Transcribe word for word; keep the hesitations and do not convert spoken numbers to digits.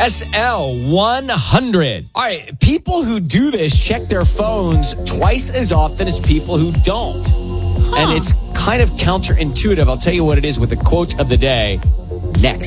S L one hundred. All right, people who do this check their phones twice as often as people who don't. Huh. And it's kind of counterintuitive. I'll tell you what it is with the quote of the day next.